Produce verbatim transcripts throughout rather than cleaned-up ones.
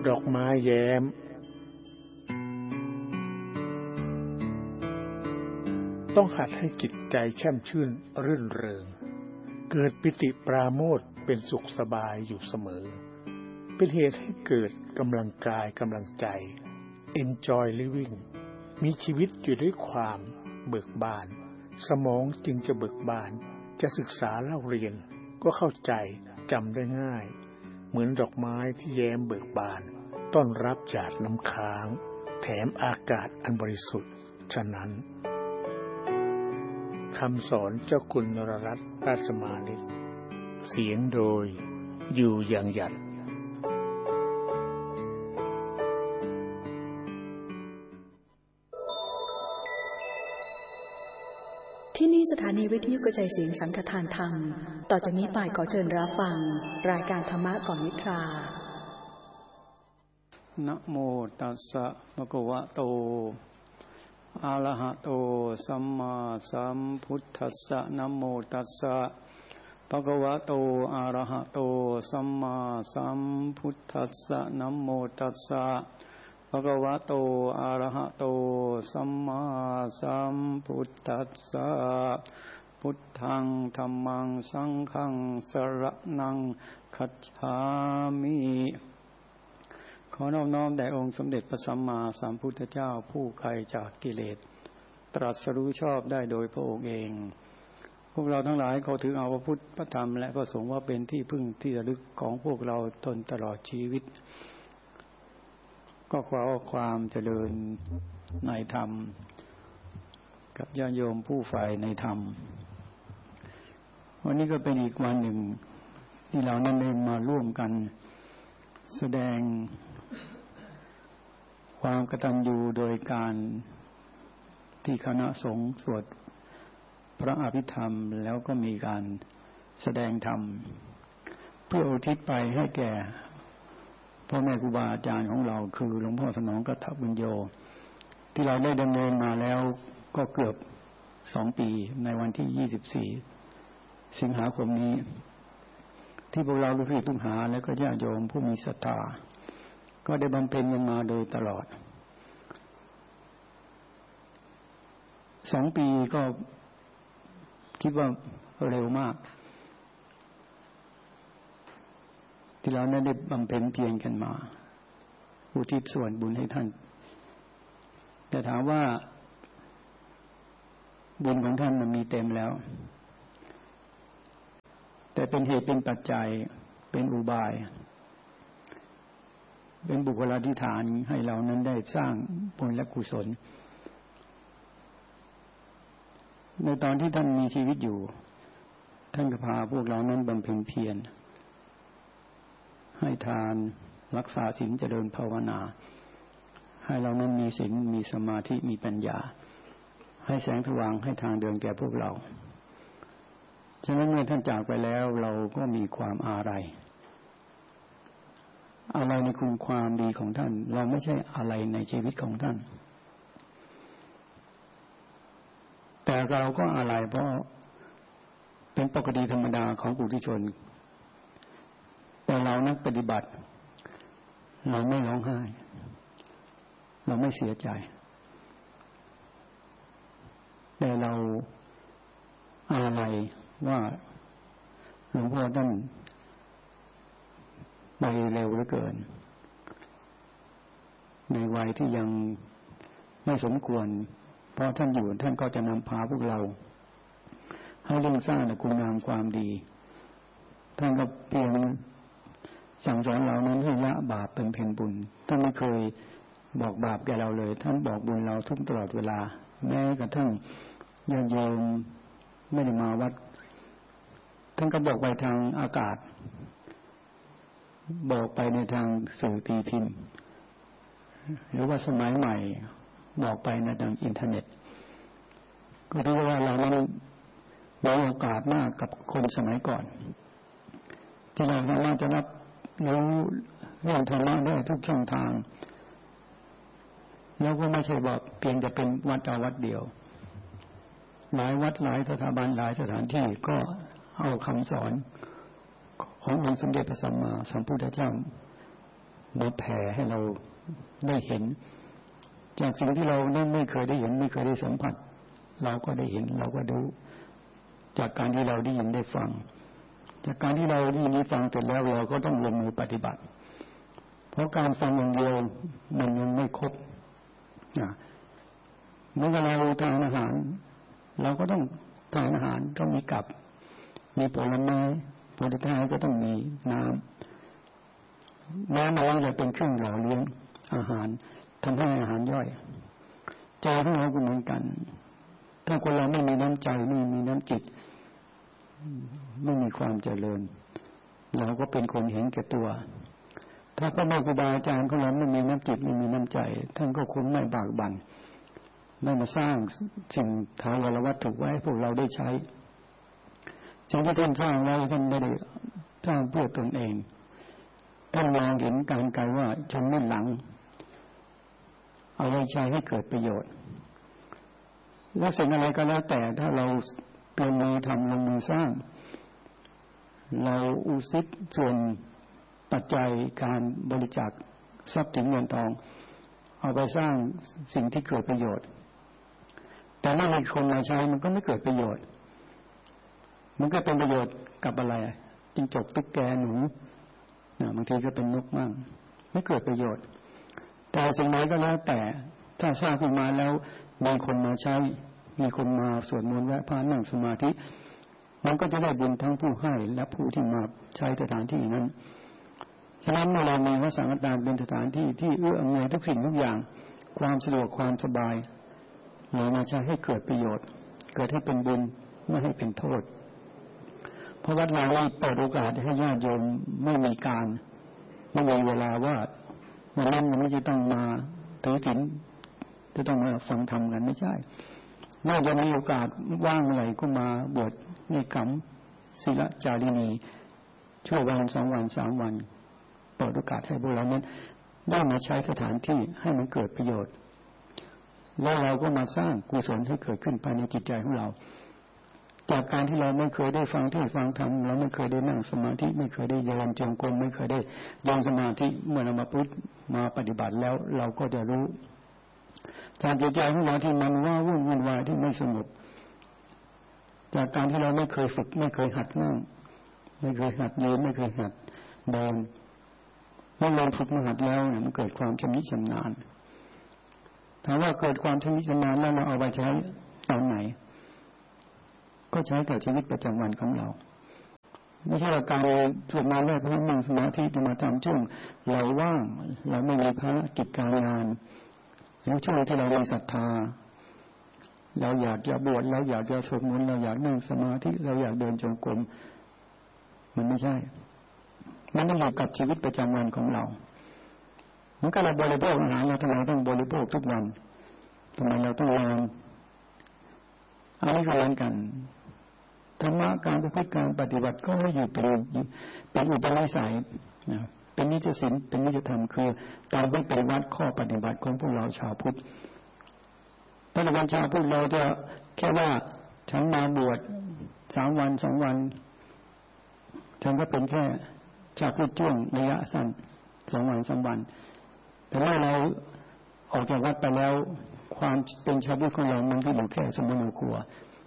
ดอกไม้แย้มต้องหัดให้จิตใจแช่มชื่นรื่นเริงเกิดปิติปราโมทย์เป็นสุขสบายอยู่เสมอเป็นเหตุให้เกิดกำลังกายกำลังใจ Enjoy Living มีชีวิตอยู่ด้วยความเบิกบานสมองจึงจะเบิกบานจะศึกษาเล่าเรียนก็เข้าใจจำได้ง่ายเหมือนดอกไม้ที่แย้มเบิกบานต้อนรับหยาดน้ำค้างแถมอากาศอันบริสุทธิ์ฉะนั้นคำสอนเจ้าคุณนรรัตน์ราชมานิตเสียงโดยอยู่อย่างหยัดที่นี่สถานีวิทยุกระจายเสียงสังฆทานธรรมต่อจากนี้ไปขอเชิญรับฟังรายการธรรมะก่อนนิทรานะโมตัสสะภะคะวะโตอะระหะโตสัมมาสัมพุทธัสสะนะโมตัสสะภะคะวะโตอะระหะโตสัมมาสัมพุทธัสสะนะโมตัสสะภะคะวะโตอะระหะโตสัมมาสัมพุทธัสสะพุทธังธัมมังสังฆังสรณังคัจฉามิขอนอบน้อมแด่องค์สมเด็จพระสัมมาสัมพุทธเจ้าผู้ไกลจากกิเลสตรัสรู้ชอบได้โดยพระองค์เองพวกเราทั้งหลายขอถือเอาพระพุทธพระธรรมและพระสงฆ์ว่าเป็นที่พึ่งที่ระลึกของพวกเราตนตลอดชีวิตก็ขอความเจริญในธรรมกับญาติโยมผู้ใฝ่ในธรรมวันนี้ก็เป็นอีกวันหนึ่งที่เรานั้นได้มาร่วมกันแสดงความกตัญญูโดยการที่คณะสงฆ์สวดพระอภิธรรมแล้วก็มีการแสดงธรรมเพื่ออุทิศไปให้แก่พ่อแม่ครูบาอาจารย์ของเราคือหลวงพ่อสนองกัตถบุญโญที่เราได้ดำเนินมาแล้วก็เกือบสองปีในวันที่ยี่สิบสี่สิงหาคมนี้ที่พวกเราลูกศิษย์ลูกหาและก็ญาติโยมผู้มีศรัทธาก็ได้บำเพ็ญกันมาโดยตลอดสองปีก็คิดว่าเร็วมากที่เราได้บำเพ็ญเพียรกันมาอุทิศส่วนบุญให้ท่านแต่ถามว่าบุญของท่านมีเต็มแล้วแต่เป็นเหตุเป็นปัจจัยเป็นอุบายเป็นบุคลาธิฐานให้เรานั้นได้สร้างบุญและกุศลในตอนที่ท่านมีชีวิตอยู่ท่านก็พาพวกเรานั้นบำเพ็ญเพียรให้ทานรักษาศีลเจริญภาวนาให้เรานั้นมีศีลมีสมาธิมีปัญญาให้แสงสว่างให้ทางเดินแก่พวกเราฉะนั้นเมื่อท่านจากไปแล้วเราก็มีความอาลัยอะไรในคุณความดีของท่านเราไม่ใช่อะไรในชีวิตของท่านแต่เราก็อะไรเพราะเป็นปกติธรรมดาของปุถุชนแต่เรานักปฏิบัติเราไม่ร้องไห้เราไม่เสียใจแต่เราอะไรว่าหลวงพ่อท่านไปเร็วเหลือเกินในวัยที่ยังไม่สมควรเพราะท่านอยู่ท่านก็จะนำพาพวกเราให้เร่งสร้างคุณงามความดีท่านก็เพียงสั่งสอนเรานั้นให้ละบาปเป็นเพ็ญบุญท่านไม่เคยบอกบาปแก่เราเลยท่านบอกบุญเราทุกตลอดเวลาแม้กระทั่งญาติโยมไม่ได้มาวัดท่านก็บอกไปทางอากาศบอกไปในทางสื่อตีพิมพ์หรือว่าสมัยใหม่บอกไปในทางอินเทอร์เน็ตก็ถือว่าเรานั้นมีโอกาสมากกับคนสมัยก่อนที่เราสามารถจะรับรู้เรื่องธรรมะได้ทุกช่องทางแล้วก็ไม่ใช่บอกเพียงจะเป็นวัดเอาวัดเดียวหลายวัดหลายสถาบันหลายสถานที่ก็เอาคำสอนขององค์สมเด็จพระสัมมาสัมพุทธเจ้ามาแผ่ให้เราได้เห็นจากสิ่งที่เราไม่เคยได้เห็นไม่เคยได้สัมผัสเราก็ได้เห็นเราก็ดูจากการที่เราได้ยินได้ฟังจากการที่เราได้ยินได้ฟังเสร็จแล้วเราก็ต้องลงมือปฏิบัติเพราะการฟังอย่างเดียวมันยังไม่ครบนะเมื่อเราทานอาหารเราก็ต้องทานอาหารต้องมีกับมีผลไม้ผลท้ายก็ต้องมีน้ำน้ำอะไรจะเป็นเครื่องหล่อเลี้ยงอาหารทำให้อาหารย่อยใจของเราก็เหมือนกันถ้าคนเราไม่มีน้ำใจไม่มีน้ำจิตไม่มีความเจริญเราก็เป็นคนเห็นแก่ตัวถ้าพระครูบาอาจารย์ของเราไม่มีน้ำจิตไม่มีน้ำใจท่านก็คงไม่บากบั่นไม่มาสร้างสิ่งถาวรวัตถุไว้ให้พวกเราได้ใช้สิ่งที่ท่านสร้างไว้ท่านไม่ได้สร้างเพื่อตนเองท่านมองเห็นการไกลว่าชนรุ่นหลังเอาไว้ใช้ให้เกิดประโยชน์และสิ่งอะไรก็แล้วแต่ถ้าเราลงมือทำลงมือสร้างเราอุทิศส่วนปัจจัยการบริจาคทรัพย์สินเงินทองเอาไปสร้างสิ่งที่เกิดประโยชน์แต่ถ้ามีคนมาใช้มันก็ไม่เกิดประโยชน์มันก็เป็นประโยชน์กับอะไรจิ้งจกตุ๊กแกหนูนะบางทีก็เป็นนกมั่งไม่เกิดประโยชน์แต่สิ่งไหนก็แล้วแต่ถ้าสร้างขึ้นมาแล้วมีคนมาใช้มีคนมาสวดมนต์และพานั่งสมาธิมันก็จะได้บุญทั้งผู้ให้และผู้ที่มาใช้สถานที่นั้นฉะนั้นเมื่อเรามีวัดสังฆทานเป็นสถานที่ที่เอื้ออำนวยทุกสิ่งทุกอย่างความสะดวกความสบายเรามาใช้ให้เกิดประโยชน์เกิดให้เป็นบุญไม่ให้เป็นโทษเพราะวัดเราเปิดโอกาสให้ญาติโยมไม่มีการไม่มีเวลาว่าวันนั้นวันนี้จะต้องมาถือศีลจะต้องมาฟังธรรมกันไม่ใช่น่าจะมีโอกาสว่างเมื่อไหร่ก็มาบวชในกรรมศิลจารินีชั่ววันสองวันสามวันเปิดโอกาสให้พวกเรานั้นได้มาใช้สถานที่ให้มันเกิดประโยชน์แล้วเราก็มาสร้างกุศลให้เกิดขึ้นภายในจิตใจของเราจากการที่เราไม่เคยได้ฟังเทศน์ฟังธรรมเราไม่เคยได้นั่งสมาธิไม่เคยได้เดินจงกรมไม่เคยได้เดินสมาธิเมื่อเรามาพุทธมาปฏิบัติแล้วเราก็จะรู้จากจิตใจของเราที่มันว่าวุ่นวุ่นวายที่ไม่สงบจากการที่เราไม่เคยฝึกไม่เคยหัดนั่งไม่เคยหัดยืนไม่เคยหัดเดินเมื่อเราฝึกมาหัดแล้วเนี่ยมันเกิดความชำนิชำนาญถามว่าเกิดความชำนิชำนาญแล้วเราเอาไปใช้ตอนไหนก็ใช้กับชีวิตประจำวันของเราไม่ใช่ว่าการสวดมนต์ได้เพื่อนั่งสมาธิจะมาทำช่วงเราว่างเราไม่มีภารกิจการงานแล้วช่วงที่เรามีศรัทธาเราอยากจะบวชเราอยากจะสวดมนต์เราอยากนั่งสมาธิเราอยากเดินจงกรมมันไม่ใช่มันต้องอยู่กับชีวิตประจำวันของเราเหมือนกับเราบริโภคอาหารเราทำไมต้องบริโภคทุกวันทำไมเราต้องลองอันนี้ก็เหมือนกันธรรมะการประพฤติการปฏิบัติก็ให้อยู่เป็นเป็นอุปนิสัยนะเป็นนิจศีลเป็นนิจธรรมคือตามเป็นวัดข้อปฏิบัติของพวกเราชาวพุทธถ้าเราชาวพุทธเราจะแค่ว่าฉันมาบวชสามวันสองวันฉันก็เป็นแค่ชาวพุทธช่วงระยะสั้นสองวันสามวันแต่เมื่อเราออกจากวัดไปแล้วความเป็นชาวพุทธของเรามันก็อยู่แค่สมณครัว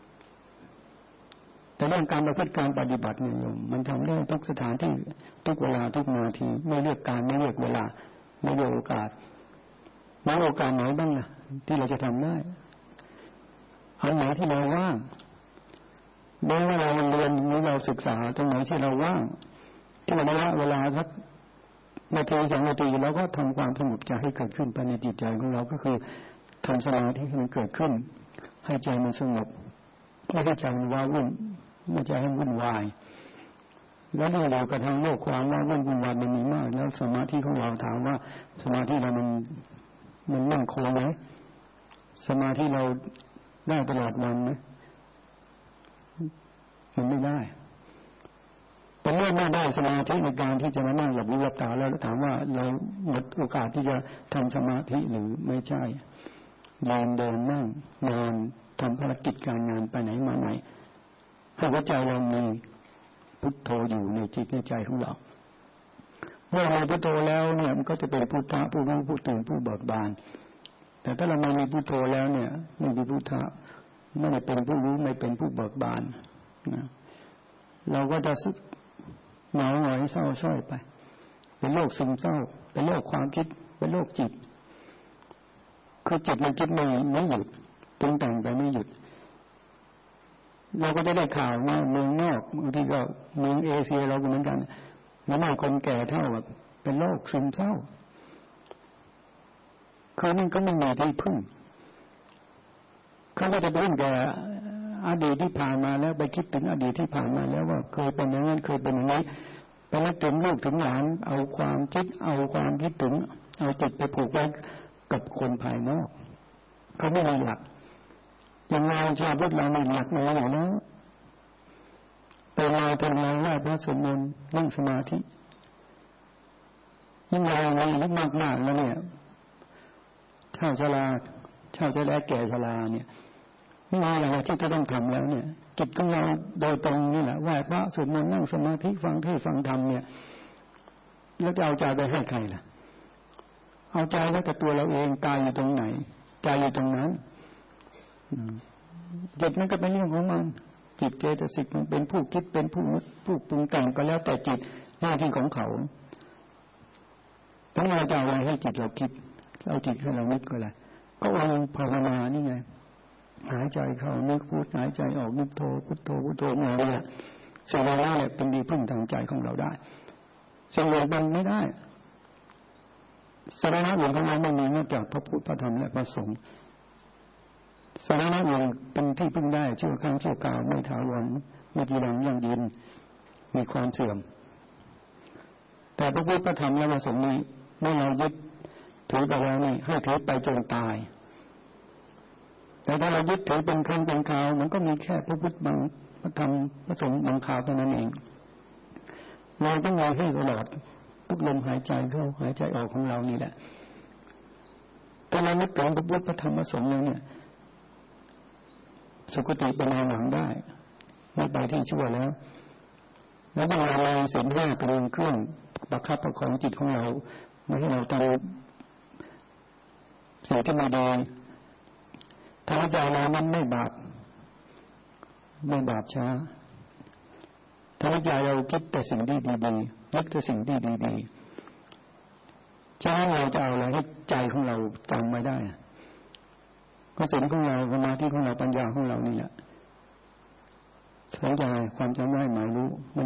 แต่เรื่องการประพฤติการปฏิบัติเนี่ยมันทำได้ทุกสถานที่ทุกเวลาทุกนาทีไม่เลือกการไม่เลือกเวลาไม่เลือกโอกาสมีโอกาสไหนบ้างล่ะที่เราจะทำได้อันไหนที่เราว่างแม้ว่าเราเรียนหรือเราศึกษาตรงไหนที่เราว่างที่เราละเวลาสักนาทีสองนาทีเราก็ทำความสงบใจให้เกิดขึ้นภายในจิตใจของเราก็คือทำสมาธิให้มันเกิดขึ้นให้ใจมันสงบไม่ให้ใจมันว้าวุ่นไม่ใจให้วุ่นวายแล้วเราอยู่กับทางโลกความว้าวุ่นวุ่นวายมันมีมากแล้วสมาธิของเราถามว่าสมาธิเรามันมันมั่นคงไหมสมาธิเราได้ตลอดวันไหมมันไม่ได้แต่เมื่อไม่ได้สมาธิในการที่จะมานั่งหลับหูหลับตาแล้วถามว่าเราหมดโอกาสที่จะทำสมาธิหรือไม่ใช่นอนเดินนั่งนอนทำภารกิจการงานไปไหนมาไหนให้หัวใจเรามีพุทโธอยู่ในจิตในใจของเราเมื่อมีพุทโธแล้วเนี่ยมันก็จะเป็นพุทธะผู้รู้ผู้ตื่นผู้เบิกบานแต่ถ้าเราไม่มีพุทโธแล้วเนี่ยไม่มีพุทธะไม่ได้เป็นผู้รู้ไม่เป็นผู้เบิกบานนะเราก็จะซึกเหงาหงอยเศร้าส้อยไปเป็นโรคซึมเศร้าเป็นโรคความคิดเป็นโรคจิตคือจิตมันคิดไม่ไม่หยุดปรุงแต่งไปไม่หยุดเราก็จะได้ข่าวว่าเมืองนอกบางทีก็เมืองเอเชียเราก็เหมือนกันมันมีคนแก่เท่าแบบเป็นโรคซึมเศร้าคือมันก็ไม่มีที่พึ่งเขาก็จะพึ่งแต่อดีตที่ผ่านมาแล้วไปคิดถึงอดีตที่ผ่านมาแล้วว่าเคยเป็นอย่างนั้นเคยเป็นอย่างนี้ไปนึกถึงลูกถึงหลานเอาความคิดเอาความคิดถึงเอาจิตไปผูกไว้กับคนภายนอกเขาไม่มีหลักอย่างเราชาวพุทธเรามีหลักมาอยู่แล้วแต่เราทำงานไหว้พระสวดมนต์นั่งสมาธิยิ่งเราในอายุมากๆแล้วเนี่ยเฒ่าชราเฒ่าชราแก่ชราเนี่ยไม่มีอะไรที่จะต้องทำแล้วเนี่ยกิจของเราโดยตรงนี่แหละไหว้พระสวดมนต์นั่งสมาธิฟังเทศน์ฟังธรรมเนี่ยแล้วจะเอาใจไปให้ใครล่ะเอาใจไว้กับตัวเราเองกายอยู่ตรงไหนใจอยู่ตรงนั้นจิตมันก็เป็นเรื่องของมันจิตเจตสิกมันเป็นผู้คิดเป็นผู้นึกผู้ปรุงแต่งก็แล้วแต่จิตหน้าที่ของเขาถ้าเราจะเอาอะไรให้จิตเราคิดเอาจิตให้เรานึกก็แล้วก็วางภาวนานี่ไงหายใจเข้านึกพุทหายใจออกนึกโทพุทโธพุทโธมาเนี่ยสิ่งเหล่านี้เป็นดีพึ่งทางใจของเราได้สิ่งอื่นมันไม่ได้สาระอื่นของเราไม่มีนอกจากพระพุทธพระธรรมและพระสงฆ์สาระอื่นเป็นที่พึ่งได้ชั่วครั้งชั่วคราวไม่ถาวรไม่จีรังยั่งยืนมีความเสื่อมแต่พระพุทธพระธรรมและพระสงฆ์นี้เมื่อเรายึดถือไปแล้วนี่ให้ถือไปจนตายแต่ถ้าเรายึดถือเป็นครั้งเป็นคราวมันก็มีแค่พระพุทธบางพระธรรมพระสงฆ์บางคราวเท่านั้นเองเราต้องมีให้ตลอดทุกลมหายใจเข้าหายใจออกของเรานี่แหละถ้าเรานึกถึงพระพุทธพระธรรมพระสงฆ์แล้วเนี่ยสุคติเป็นแนวหวังได้ไม่ไปที่ชั่วแล้วแล้วบางเราเราศีลห้าเป็นเครื่องประคับประคองจิตของเราไม่ให้เราทำสิ่งที่ไม่ดีถ้าใจเรามันไม่บาปไม่บาปช้าถ้าใจเราคิดแต่สิ่งที่ดีๆนึกแต่สิ่งที่ดีๆช้าเราจะเอาอะไรให้ใจของเราจำไม่ได้ก็ศีลของเราสมาธิของเราปัญญาของเรานี่แหละสัญญาความจำได้หมายรู้มัน